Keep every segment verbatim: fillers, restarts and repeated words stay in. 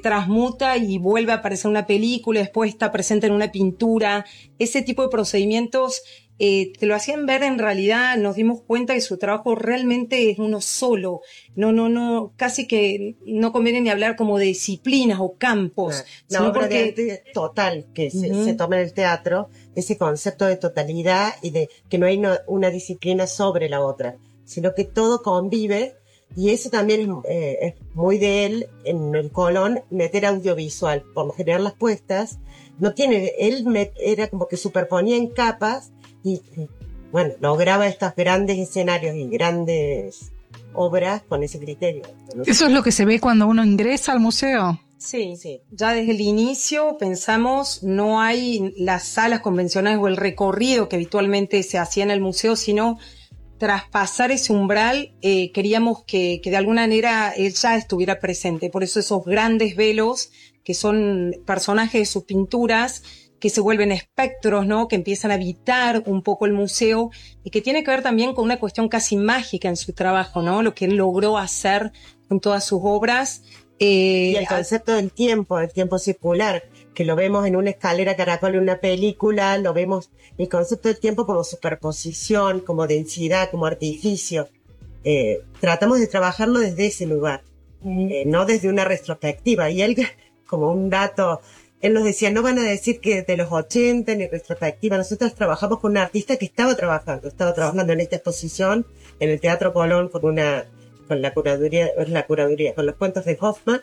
transmuta y vuelve a aparecer en una película, después está presente en una pintura. Ese tipo de procedimientos eh, te lo hacían ver. En realidad nos dimos cuenta que su trabajo realmente es uno solo. No, no, no, casi que no conviene ni hablar como de disciplinas o campos. La sino obra porque de arte total que se, uh-huh. se toma en el teatro, ese concepto de totalidad y de que no hay no, una disciplina sobre la otra, sino que todo convive. Y eso también es, eh, es muy de él, en el Colón, meter audiovisual. Por lo general las puestas, no tiene, él met, era como que superponía en capas y, y, bueno, lograba estos grandes escenarios y grandes obras con ese criterio. ¿Eso es lo que se ve cuando uno ingresa al museo? Sí, sí. Ya desde el inicio pensamos, no hay las salas convencionales o el recorrido que habitualmente se hacía en el museo, sino traspasar ese umbral. Eh, queríamos que, que de alguna manera él ya estuviera presente. Por eso esos grandes velos, que son personajes de sus pinturas, que se vuelven espectros, ¿no? Que empiezan a habitar un poco el museo y que tiene que ver también con una cuestión casi mágica en su trabajo, ¿no? Lo que él logró hacer con todas sus obras. Eh, y el concepto del tiempo, el tiempo circular, que lo vemos en una escalera caracol en una película, lo vemos, el concepto del tiempo como superposición, como densidad, como artificio. Eh, tratamos de trabajarlo desde ese lugar, mm. eh, no desde una retrospectiva. Y él, como un dato, él nos decía, no van a decir que de los ochenta ni retrospectiva. Nosotros trabajamos con un artista que estaba trabajando, estaba trabajando en esta exposición en el Teatro Colón con una con la curaduría, la curaduría, con los cuentos de Hoffman,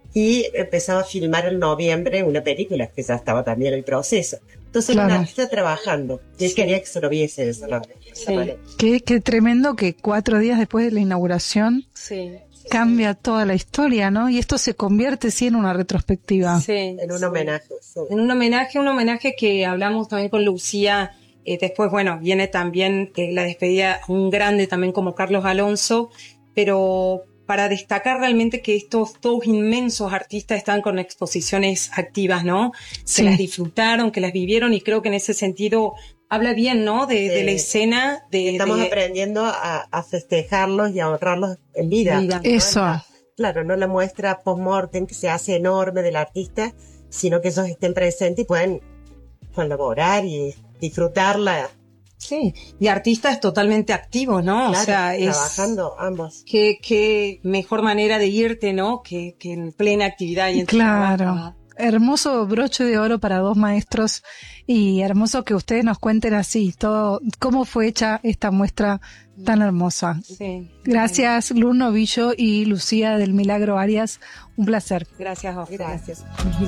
y empezaba a filmar en noviembre una película que ya estaba también en el proceso. Entonces claro. Un artista trabajando, y él sí. quería que se lo viese eso, ¿no? Sí. Qué, qué tremendo que cuatro días después de la inauguración sí. cambia sí. toda la historia, ¿no? Y esto se convierte sí en una retrospectiva. Sí, en un sí. homenaje. Sí. En un homenaje, un homenaje que hablamos también con Lucía. Eh, después, bueno, viene también eh, la despedida, un grande también como Carlos Alonso, pero para destacar realmente que estos dos inmensos artistas están con exposiciones activas, ¿no? Sí. Que las disfrutaron, que las vivieron, y creo que en ese sentido habla bien, ¿no? De, sí. de la escena. De, Estamos de... aprendiendo a, a festejarlos y a honrarlos en vida. vida. Eso. ¿No? Claro, no la muestra post-mortem que se hace enorme del artista, sino que ellos estén presentes y pueden colaborar y disfrutarla. Sí, y artistas totalmente activos, ¿no? Claro, o sea, es trabajando ambos. Qué, qué mejor manera de irte, ¿no? Que, que en plena actividad y en claro. trabajo. Hermoso broche de oro para dos maestros, y hermoso que ustedes nos cuenten así todo, cómo fue hecha esta muestra tan hermosa. Sí. Gracias, sí. Luz Novillo y Lucía del Milagro Arias, un placer. Gracias, Oscar. Gracias.